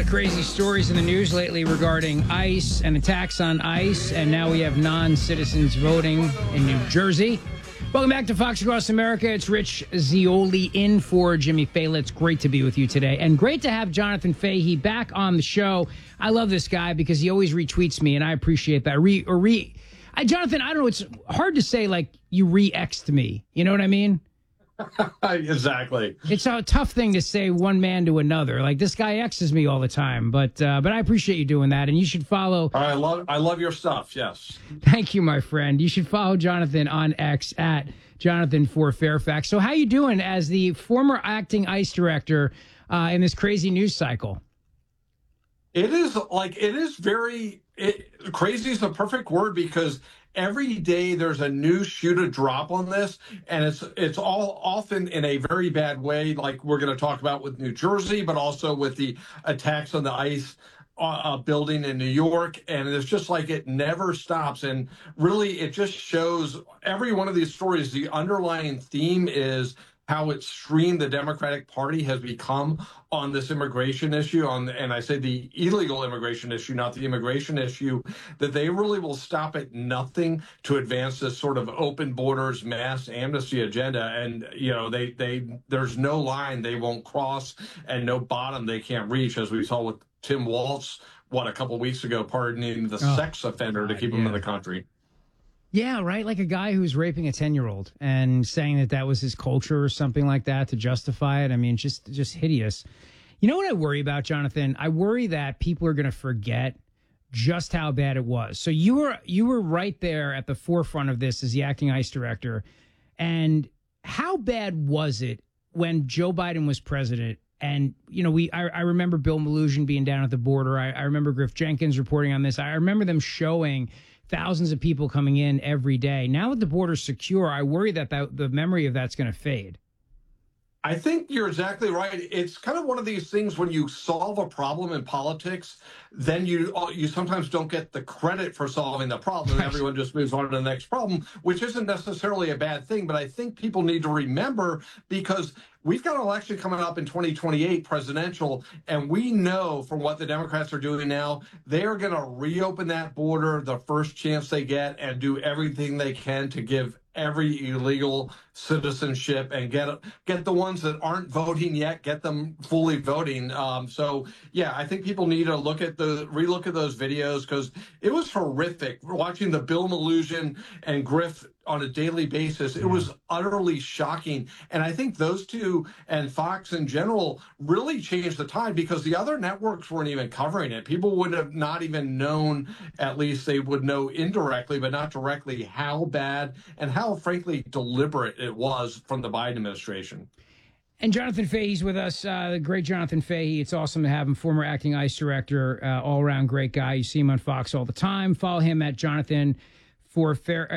crazy stories in the news lately regarding ICE and attacks on ICE, and now we have non-citizens voting in New Jersey. Welcome back to Fox Across America. It's Rich Zeoli in for Jimmy Failla. It's great to be with you today, and great to have Jonathan Fahey back on the show. I love this guy because he always retweets me, and I appreciate that. Jonathan, I don't know, it's hard to say, like, you re-X'd me. You know what I mean? Exactly. It's a tough thing to say one man to another. Like, this guy X's me all the time, but I appreciate you doing that, and you should follow. I love your stuff. Yes. Thank you, my friend. You should follow Jonathan on X at Jonathan for Fairfax. So, how you doing as the former acting ICE director in this crazy news cycle? Crazy is the perfect word, because every day there's a new shoe to drop on this, and it's all often in a very bad way, like we're going to talk about with New Jersey, but also with the attacks on the ICE building in New York. And it's just like it never stops. And really, it just shows every one of these stories, the underlying theme is how extreme the Democratic Party has become on this immigration issue, and I say the illegal immigration issue, not the immigration issue, that they really will stop at nothing to advance this sort of open borders, mass amnesty agenda. And, you know, there's no line they won't cross and no bottom they can't reach, as we saw with Tim Walz, a couple of weeks ago, pardoning the sex offender to keep him in the country. Yeah, right. Like a guy who's raping a 10-year-old and saying that was his culture or something like that to justify it. I mean, just hideous. You know what I worry about, Jonathan? I worry that people are going to forget just how bad it was. So you were right there at the forefront of this as the acting ICE director. And how bad was it when Joe Biden was president? And, you know, I remember Bill Melugin being down at the border. I remember Griff Jenkins reporting on this. I remember them showing thousands of people coming in every day. Now that the border's secure, I worry that the memory of that's going to fade. I think you're exactly right. It's kind of one of these things when you solve a problem in politics, then you sometimes don't get the credit for solving the problem. And everyone just moves on to the next problem, which isn't necessarily a bad thing. But I think people need to remember, because we've got an election coming up in 2028, presidential, and we know from what the Democrats are doing now, they are going to reopen that border the first chance they get and do everything they can to give every illegal citizenship and get the ones that aren't voting yet, get them fully voting. So yeah, I think people need to relook at those videos, because it was horrific watching the Bill Melugin and Griff on a daily basis. It was utterly shocking. And I think those two and Fox in general really changed the tide, because the other networks weren't even covering it. People would have not even known, at least they would know indirectly, but not directly, how bad and how, frankly, deliberate it was from the Biden administration. And Jonathan Fahey's with us, the great Jonathan Fahey. It's awesome to have him, former acting ICE director, all-around great guy. You see him on Fox all the time. Follow him at Jonathan for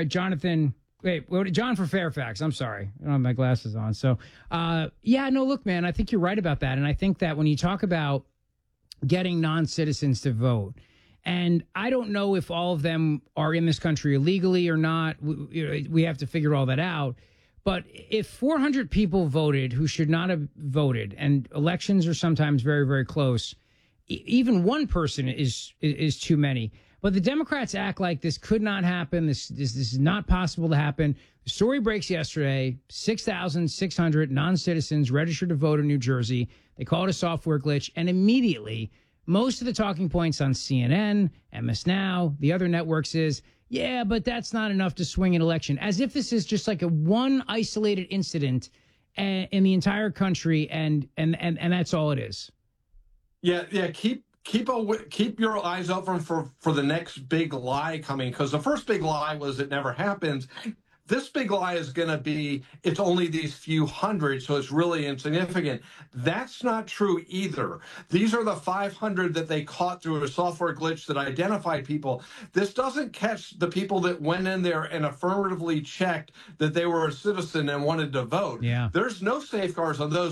John for Fairfax. I'm sorry. I don't have my glasses on. So, look, man, I think you're right about that. And I think that when you talk about getting non-citizens to vote, and I don't know if all of them are in this country illegally or not. We have to figure all that out. But if 400 people voted who should not have voted, and elections are sometimes very, very close, even one person is too many. But the Democrats act like this could not happen. This is not possible to happen. The story breaks yesterday. 6,600 non-citizens registered to vote in New Jersey. They call it a software glitch. And immediately, most of the talking points on CNN, MS Now, the other networks is, yeah, but that's not enough to swing an election. As if this is just like a one isolated incident in the entire country, and that's all it is. Yeah. Keep your eyes open for the next big lie coming, because the first big lie was it never happens. This big lie is going to be it's only these few hundred, so it's really insignificant. That's not true either. These are the 500 that they caught through a software glitch that identified people. This doesn't catch the people that went in there and affirmatively checked that they were a citizen and wanted to vote. Yeah. There's no safeguards on those. So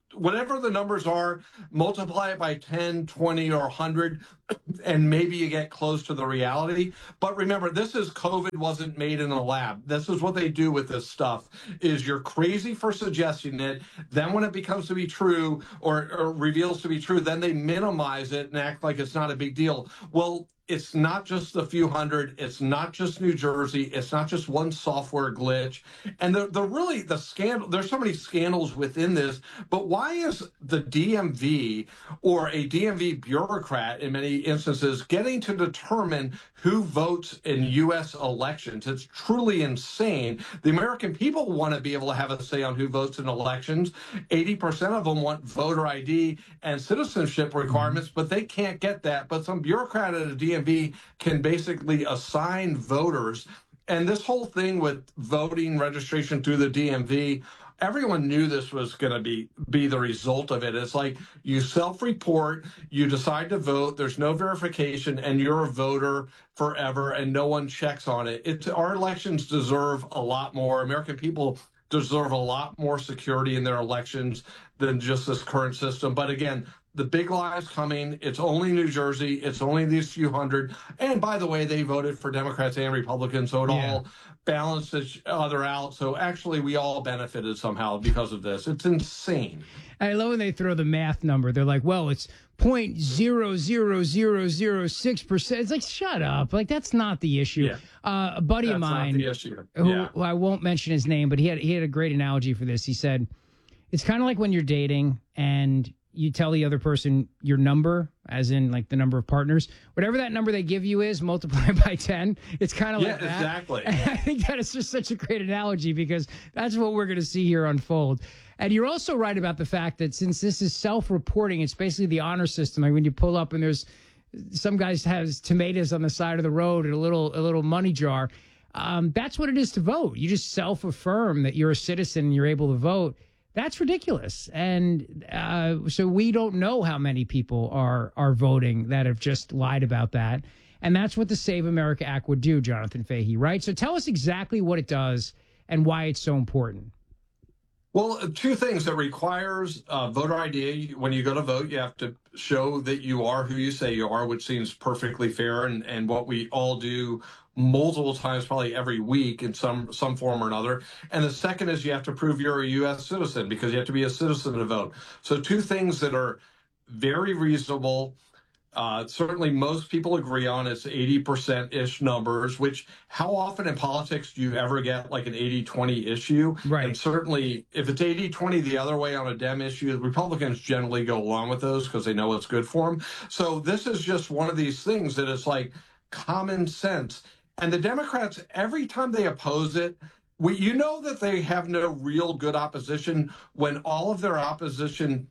whatever the numbers are, multiply it by 10, 20, or 100, and maybe you get close to the reality. But remember, this is COVID wasn't made in a lab. This is what they do with this stuff, is you're crazy for suggesting it. Then when it becomes to be true or reveals to be true, then they minimize it and act like it's not a big deal. Well, it's not just the few hundred. It's not just New Jersey. It's not just one software glitch. And the scandal, there's so many scandals within this, but why is the DMV or a DMV bureaucrat in many instances getting to determine who votes in U.S. elections? It's truly insane. The American people want to be able to have a say on who votes in elections. 80% of them want voter ID and citizenship requirements, but they can't get that. But some bureaucrat at a DMV can basically assign voters. And this whole thing with voting registration through the DMV, everyone knew this was going to be the result of it. It's like you self-report, you decide to vote, there's no verification, and you're a voter forever, and no one checks on it. Our elections deserve a lot more. American people deserve a lot more security in their elections than just this current system. But again, the big lie is coming. It's only New Jersey. It's only these few hundred. And by the way, they voted for Democrats and Republicans, so it all balanced each other out. So actually, we all benefited somehow because of this. It's insane. I love when they throw the math number. They're like, well, it's 0.00006%. It's like, shut up. Like, that's not the issue. Yeah. A buddy of mine, who I won't mention his name, but he had a great analogy for this. He said, it's kind of like when you're dating and you tell the other person your number, as in like the number of partners, whatever that number they give you is, multiply by 10. It's kind of like that. Exactly. And I think that is just such a great analogy because that's what we're going to see here unfold. And you're also right about the fact that since this is self-reporting, it's basically the honor system. Like when you pull up and there's some guys has tomatoes on the side of the road and a little money jar. That's what it is to vote. You just self-affirm that you're a citizen and you're able to vote. That's ridiculous. And so we don't know how many people are voting that have just lied about that. And that's what the Save America Act would do, Jonathan Fahey, right? So tell us exactly what it does and why it's so important. Well, two things. It requires voter ID. When you go to vote, you have to show that you are who you say you are, which seems perfectly fair and what we all do multiple times, probably every week in some form or another. And the second is you have to prove you're a U.S. citizen because you have to be a citizen to vote. So two things that are very reasonable. Certainly most people agree on. It's 80%-ish numbers, which how often in politics do you ever get like an 80-20 issue? Right. And certainly if it's 80-20 the other way on a Dem issue, the Republicans generally go along with those because they know what's good for them. So this is just one of these things that is like common sense. And the Democrats, every time they oppose it, you know that they have no real good opposition when all of their opposition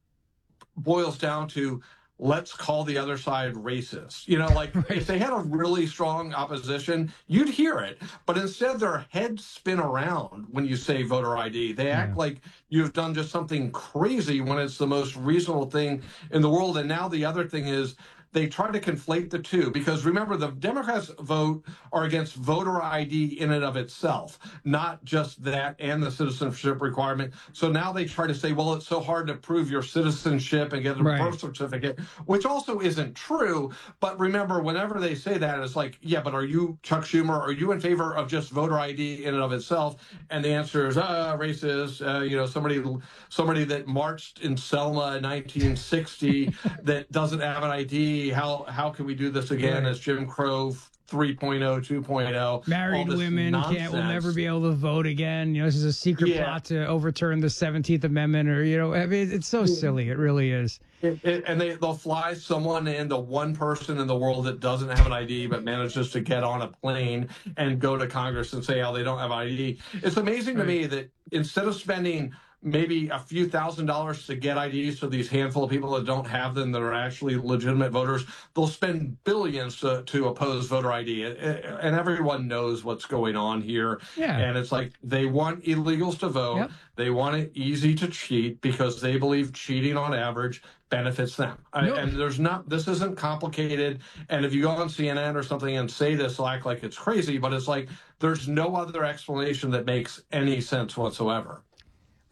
boils down to let's call the other side racist. You know, like right. If they had a really strong opposition, you'd hear it. But instead, their heads spin around when you say voter ID. They act like you've done just something crazy when it's the most reasonable thing in the world. And now the other thing is, they try to conflate the two because remember, the Democrats vote are against voter ID in and of itself, not just that and the citizenship requirement. So now they try to say, well, it's so hard to prove your citizenship and get a birth certificate, which also isn't true. But remember, whenever they say that, it's like, yeah, but are you, Chuck Schumer, are you in favor of just voter ID in and of itself? And the answer is racist. You know, somebody that marched in Selma in 1960 that doesn't have an ID. How can we do this again as Jim Crow 3.0, 2.0? Married women will never be able to vote again. You know, this is a secret plot to overturn the 17th Amendment, or you know, I mean, it's so silly. It really is. And they'll fly someone in, the one person in the world that doesn't have an ID but manages to get on a plane and go to Congress and say how they don't have ID. It's amazing to me that instead of spending maybe a few $1,000s to get IDs for these handful of people that don't have them that are actually legitimate voters, they'll spend billions to oppose voter ID. And everyone knows what's going on here. Yeah. And it's like they want illegals to vote. Yep. They want it easy to cheat because they believe cheating on average benefits them. And this isn't complicated. And if you go on CNN or something and say this, they'll act like it's crazy, but it's like there's no other explanation that makes any sense whatsoever.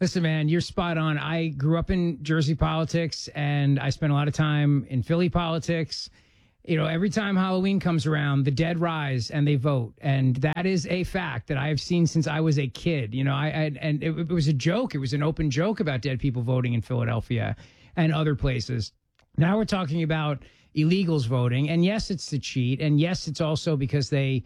Listen, man, you're spot on. I grew up in Jersey politics, and I spent a lot of time in Philly politics. You know, every time Halloween comes around, the dead rise and they vote. And that is a fact that I have seen since I was a kid. You know, and it was a joke. It was an open joke about dead people voting in Philadelphia and other places. Now we're talking about illegals voting. And yes, it's to cheat. And yes, it's also because they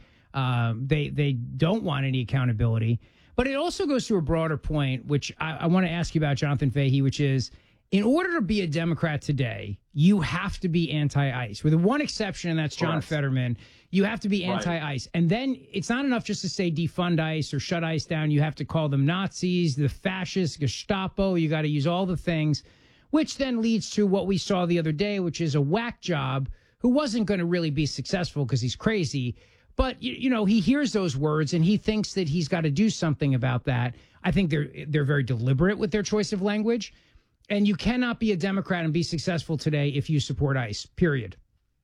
don't want any accountability. But it also goes to a broader point, which I want to ask you about, Jonathan Fahey, which is, in order to be a Democrat today, you have to be anti-ICE. With one exception, and that's John Fetterman. You have to be anti-ICE. And then it's not enough just to say defund ICE or shut ICE down. You have to call them Nazis, the fascists, Gestapo. You got to use all the things, which then leads to what we saw the other day, which is a whack job who wasn't going to really be successful because he's crazy. But, you know, he hears those words and he thinks that he's got to do something about that. I think they're very deliberate with their choice of language. And you cannot be a Democrat and be successful today if you support ICE, period.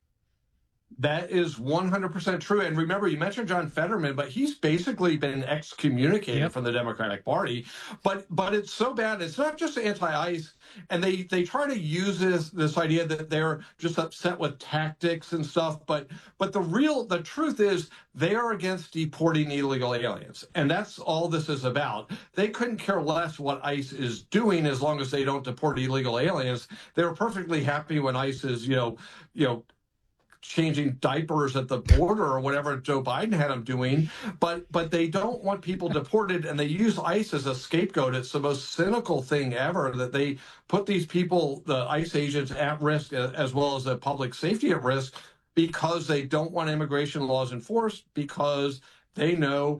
That is 100% true. And remember, you mentioned John Fetterman, but he's basically been excommunicated from the Democratic Party. But it's so bad. It's not just anti-ICE. And they try to use this idea that they're just upset with tactics and stuff. But the truth is they are against deporting illegal aliens. And that's all this is about. They couldn't care less what ICE is doing as long as they don't deport illegal aliens. They're perfectly happy when ICE is, you know, changing diapers at the border or whatever Joe Biden had them doing, but they don't want people deported, and they use ICE as a scapegoat. It's the most cynical thing ever that they put these people, the ICE agents, at risk as well as the public safety at risk because they don't want immigration laws enforced, because they know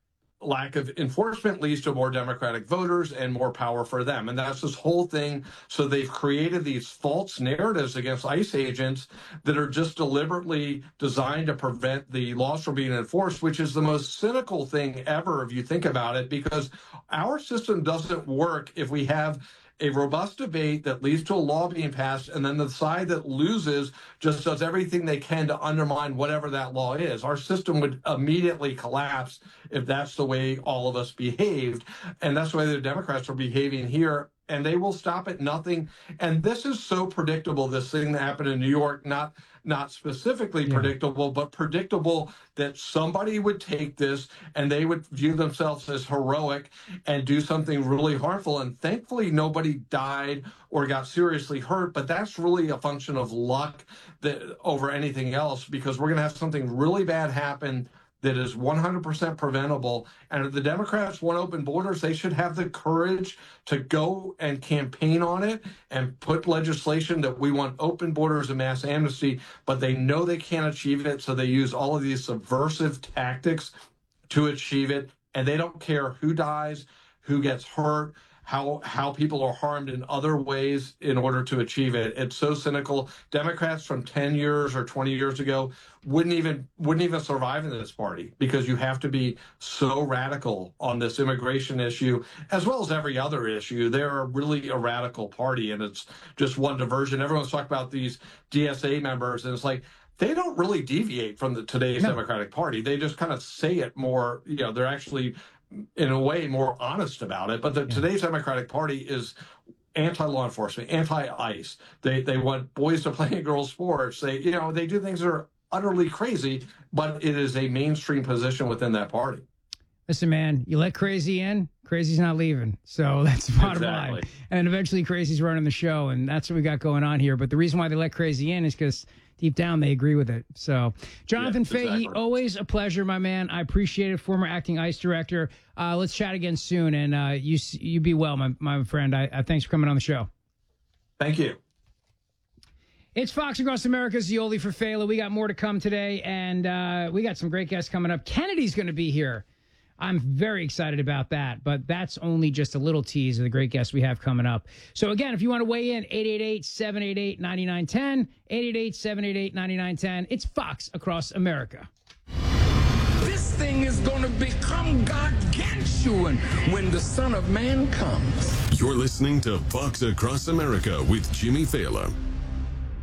lack of enforcement leads to more Democratic voters and more power for them. And that's this whole thing. So they've created these false narratives against ICE agents that are just deliberately designed to prevent the laws from being enforced, which is the most cynical thing ever if you think about it, because our system doesn't work if we have a robust debate that leads to a law being passed, and then the side that loses just does everything they can to undermine whatever that law is. Our system would immediately collapse if that's the way all of us behaved. And that's the way the Democrats are behaving here. And they will stop at nothing. And this is so predictable, this thing that happened in New York, not specifically predictable, but predictable that somebody would take this and they would view themselves as heroic and do something really harmful. And thankfully, nobody died or got seriously hurt. But that's really a function of luck over anything else, because we're going to have something really bad happen that is 100% preventable. And if the Democrats want open borders, they should have the courage to go and campaign on it and put legislation that we want open borders and mass amnesty, but they know they can't achieve it, so they use all of these subversive tactics to achieve it. And they don't care who dies, who gets hurt, how people are harmed in other ways in order to achieve it. It's so cynical. Democrats from 10 years or 20 years ago wouldn't even survive in this party, because you have to be so radical on this immigration issue as well as every other issue. They're really a radical party, and it's just one diversion. Everyone's talking about these DSA members, and it's like, they don't really deviate from today's Democratic Party. They just kind of say it more, they're actually in a way more honest about it. But today's Democratic Party is anti-law enforcement, anti-ICE. They want boys to play in girls' sports. They do things that are utterly crazy, but it is a mainstream position within that party. Listen, man, you let crazy in, crazy's not leaving. So that's the bottom line. And eventually crazy's running the show, and that's what we got going on here. But the reason why they let crazy in is because deep down they agree with it. So, Jonathan Fahey, always a pleasure, my man. I appreciate it. Former acting ICE director. Let's chat again soon, and you be well, my friend. I thanks for coming on the show. Thank you. It's Fox Across America's Zioli for Fela. We got more to come today, and we got some great guests coming up. Kennedy's going to be here. I'm very excited about that, but that's only just a little tease of the great guests we have coming up. So again, if you want to weigh in, 888-788-9910, 888-788-9910. It's Fox Across America. This thing is going to become gargantuan when the Son of Man comes. You're listening to Fox Across America with Jimmy Fallon.